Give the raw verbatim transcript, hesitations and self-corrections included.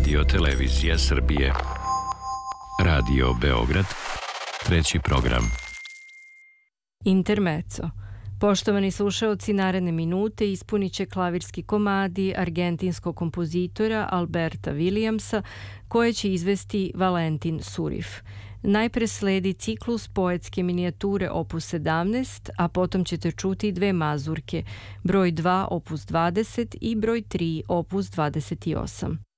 Radio Televizija Srbije. Radio Beograd, treći program. Intermezzo. Poštovani slušaoci, naredne minute ispunit će klavirski komadi argentinskog kompozitora Alberta Williamsa, koje će izvesti Valentin Surif. Najpre sledi ciklus poetske minijature opus sedamnaest, a potom ćete čuti dve mazurke, broj dva opus dvadeset i broj tri opus dvadeset osam.